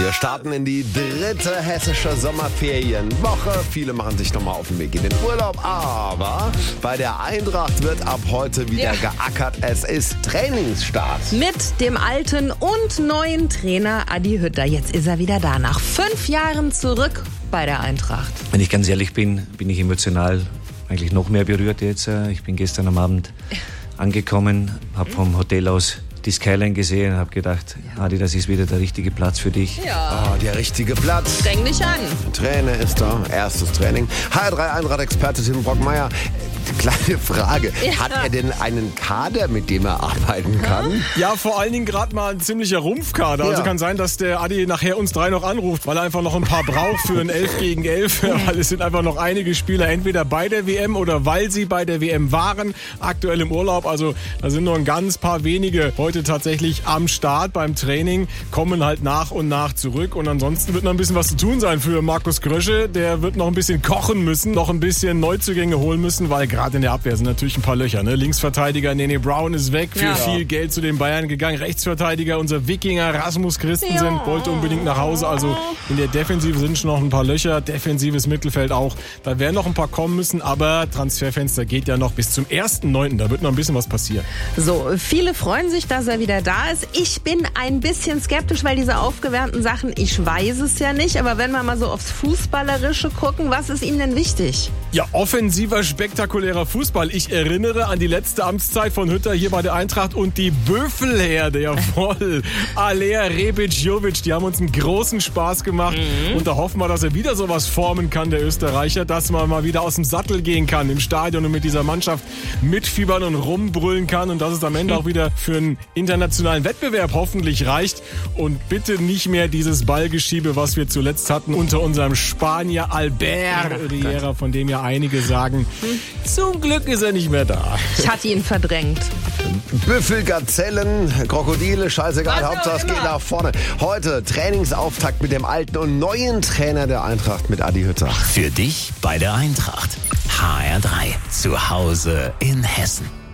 Wir starten in die 3. hessische Sommerferienwoche. Viele machen sich nochmal auf den Weg in den Urlaub. Aber bei der Eintracht wird ab heute wieder geackert. Es ist Trainingsstart. Mit dem alten und neuen Trainer Adi Hütter. Jetzt ist er wieder da. Nach 5 Jahren zurück bei der Eintracht. Wenn ich ganz ehrlich bin ich emotional eigentlich noch mehr berührt jetzt. Ich bin gestern am Abend angekommen, habe vom Hotel aus die Skyline gesehen und habe gedacht, Adi, das ist wieder der richtige Platz für dich. Ja. Oh, der richtige Platz. Streng dich an. Trainer ist da, erstes Training. HR3 Eintracht-Experte Tim Brockmeier. Kleine Frage, hat er denn einen Kader, mit dem er arbeiten kann? Ja, vor allen Dingen gerade mal ein ziemlicher Rumpfkader. Also kann sein, dass der Adi nachher uns 3 noch anruft, weil er einfach noch ein paar braucht für ein 11 gegen 11. Weil es sind einfach noch einige Spieler entweder bei der WM oder weil sie bei der WM waren, aktuell im Urlaub. Also da sind noch ein ganz paar wenige heute tatsächlich am Start beim Training, kommen halt nach und nach zurück. Und ansonsten wird noch ein bisschen was zu tun sein für Markus Krösche. Der wird noch ein bisschen kochen müssen, noch ein bisschen Neuzugänge holen müssen, weil gerade in der Abwehr sind natürlich ein paar Löcher. Ne? Linksverteidiger Nene Brown ist weg, für viel Geld zu den Bayern gegangen. Rechtsverteidiger, unser Wikinger Rasmus Christensen, wollte unbedingt nach Hause. Also in der Defensive sind schon noch ein paar Löcher, defensives Mittelfeld auch. Da werden noch ein paar kommen müssen, aber Transferfenster geht ja noch bis zum 1.9. Da wird noch ein bisschen was passieren. So, viele freuen sich, dass er wieder da ist. Ich bin ein bisschen skeptisch, weil diese aufgewärmten Sachen, ich weiß es ja nicht, aber wenn wir mal so aufs Fußballerische gucken, was ist Ihnen denn wichtig? Ja, offensiver, spektakulärer Fußball. Ich erinnere an die letzte Amtszeit von Hütter hier bei der Eintracht und die Büffelherde, jawohl. Alea, Rebic, Jovic, die haben uns einen großen Spaß gemacht. Und da hoffen wir, dass er wieder sowas formen kann, der Österreicher, dass man mal wieder aus dem Sattel gehen kann im Stadion und mit dieser Mannschaft mitfiebern und rumbrüllen kann und dass es am Ende auch wieder für einen internationalen Wettbewerb hoffentlich reicht. Und bitte nicht mehr dieses Ballgeschiebe, was wir zuletzt hatten unter unserem Spanier Albert Riera, von dem ja einige sagen, zum Glück ist er nicht mehr da. Ich hatte ihn verdrängt. Büffel, Gazellen, Krokodile, scheißegal, Hauptsache es geht nach vorne. Heute Trainingsauftakt mit dem alten und neuen Trainer der Eintracht mit Adi Hütter. Für dich bei der Eintracht. HR3. Zu Hause in Hessen.